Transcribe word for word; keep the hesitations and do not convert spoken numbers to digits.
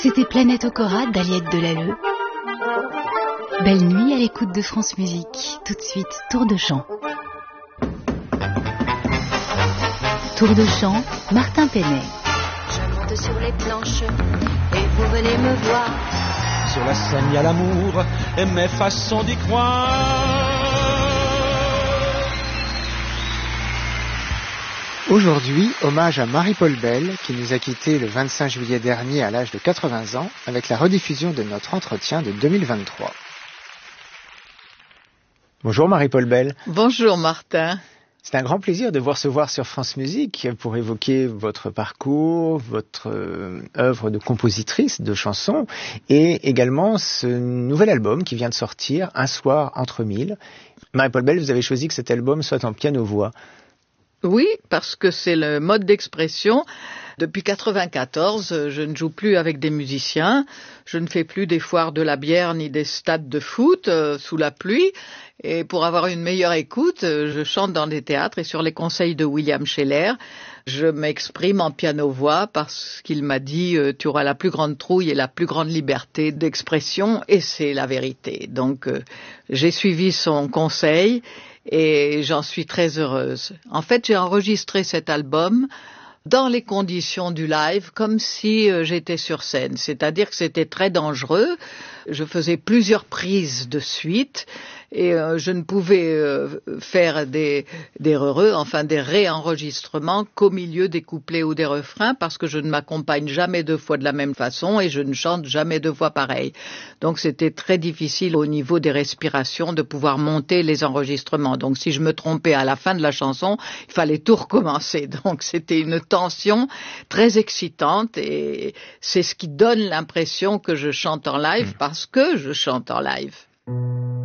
C'était Planète Okora d'Aliette Delalleux. Belle nuit à l'écoute de France Musique. Tout de suite, tour de chant. Tour de chant, Martin Penet. Je monte sur les planches et vous venez me voir. Sur la scène, il y a l'amour et mes façons d'y croire. Aujourd'hui, hommage à Marie-Paul Bell, qui nous a quittés le vingt-cinq juillet dernier à l'âge de quatre-vingts ans, avec la rediffusion de notre entretien de deux mille vingt-trois. Bonjour Marie-Paul Bell. Bonjour Martin. C'est un grand plaisir de vous recevoir sur France Musique pour évoquer votre parcours, votre euh, œuvre de compositrice de chansons et également ce nouvel album qui vient de sortir, Un soir entre mille. Marie-Paul Bell, vous avez choisi que cet album soit en piano-voix. Oui, parce que c'est le mode d'expression. Depuis quatre-vingt-quatorze, je ne joue plus avec des musiciens, je ne fais plus des foires de la bière ni des stades de foot euh, sous la pluie. Et pour avoir une meilleure écoute, je chante dans des théâtres et sur les conseils de William Scheller, je m'exprime en piano-voix parce qu'il m'a dit euh, « tu auras la plus grande trouille et la plus grande liberté d'expression » et c'est la vérité. Donc euh, j'ai suivi son conseil et j'en suis très heureuse. En fait, j'ai enregistré cet album dans les conditions du live, comme si euh, j'étais sur scène. C'est-à-dire que c'était très dangereux. Je faisais plusieurs prises de suite et euh, je ne pouvais euh, faire des, des heureux, enfin des réenregistrements qu'au milieu des couplets ou des refrains parce que je ne m'accompagne jamais deux fois de la même façon et je ne chante jamais deux fois pareil. Donc c'était très difficile au niveau des respirations de pouvoir monter les enregistrements. Donc si je me trompais à la fin de la chanson, il fallait tout recommencer. Donc c'était une tension très excitante et c'est ce qui donne l'impression que je chante en live parce que je chante en live.